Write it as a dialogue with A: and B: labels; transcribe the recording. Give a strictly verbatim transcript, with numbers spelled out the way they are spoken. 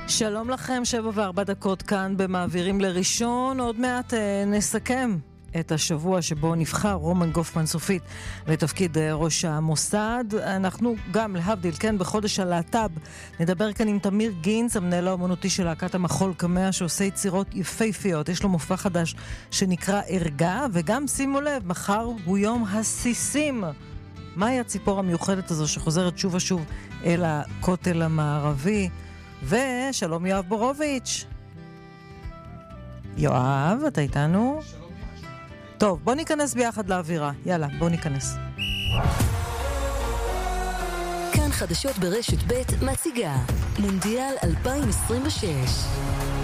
A: שלום לכם, שבע וארבע דקות כאן במעבירים לראשון. עוד מעט אה, נסכם את השבוע שבו נבחר רומן גופמן סופית לתפקיד אה, ראש המוסד. אנחנו גם להבדיל, כן, בחודש הלהט"ב נדבר כאן עם תמיר גינץ, המנהל האומנותי של להקת המחול קמע, שעושה יצירות יפהפיות. יש לו מופע חדש שנקרא ארגה, וגם שימו לב, מחר הוא יום הסיסים. מהי הציפור המיוחדת הזו שחוזרת שוב ושוב אל הכותל המערבי? ושלום יואב בורוביץ'. יואב, אתה איתנו? שלום. טוב, בוא ניכנס ביחד לאווירה. יאללה, בוא ניכנס.
B: כאן חדשות ברשת ב' מציגה מונדיאל אלפיים עשרים ושש.